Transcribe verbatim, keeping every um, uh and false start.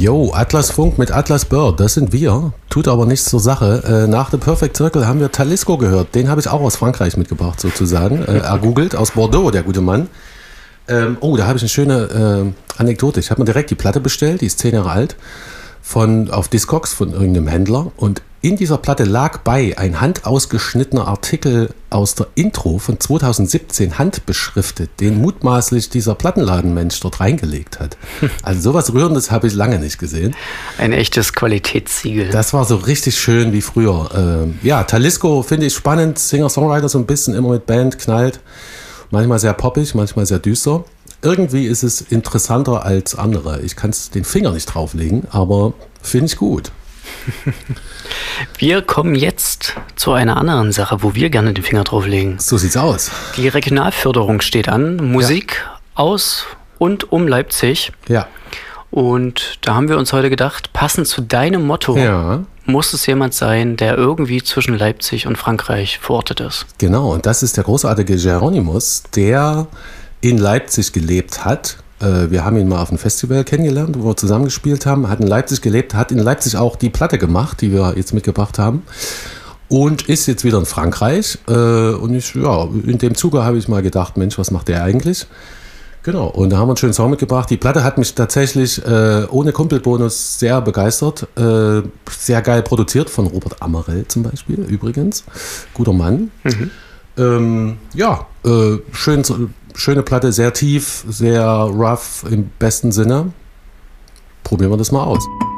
Yo, Atlas Funk mit Atlas Bird, das sind wir. Tut aber nichts zur Sache. Äh, nach The Perfect Circle haben wir Talisco gehört. Den habe ich auch aus Frankreich mitgebracht, sozusagen. Äh, ergoogelt, aus Bordeaux, der gute Mann. Ähm, oh, da habe ich eine schöne äh, Anekdote. Ich habe mir direkt die Platte bestellt, die ist zehn Jahre alt, von, auf Discogs von irgendeinem Händler. Und in dieser Platte lag bei ein handausgeschnittener Artikel aus der Intro von zweitausendsiebzehn, handbeschriftet, den mutmaßlich dieser Plattenladenmensch dort reingelegt hat. Also sowas Rührendes habe ich lange nicht gesehen. Ein echtes Qualitätssiegel. Das war so richtig schön wie früher. Ähm, ja, Talisco finde ich spannend, Singer-Songwriter so ein bisschen, immer mit Band, knallt. Manchmal sehr poppig, manchmal sehr düster. Irgendwie ist es interessanter als andere. Ich kann den Finger nicht drauflegen, aber finde ich gut. Wir kommen jetzt zu einer anderen Sache, wo wir gerne den Finger drauflegen. So sieht's aus. Die Regionalförderung steht an. Musik ja. aus und um Leipzig. Ja. Und da haben wir uns heute gedacht, passend zu deinem Motto, ja. muss es jemand sein, der irgendwie zwischen Leipzig und Frankreich verortet ist. Genau, und das ist der großartige Geronimus, der in Leipzig gelebt hat. Wir haben ihn mal auf einem Festival kennengelernt, wo wir zusammengespielt haben, hat in Leipzig gelebt, hat in Leipzig auch die Platte gemacht, die wir jetzt mitgebracht haben, und ist jetzt wieder in Frankreich. Und ich, ja, in dem Zuge habe ich mal gedacht, Mensch, was macht der eigentlich? Genau, und da haben wir einen schönen Song mitgebracht. Die Platte hat mich tatsächlich äh, ohne Kumpelbonus sehr begeistert. Äh, sehr geil produziert von Robert Ammerell zum Beispiel, übrigens. Guter Mann. Mhm. Ähm, ja, äh, schön, schöne Platte, sehr tief, sehr rough im besten Sinne. Probieren wir das mal aus.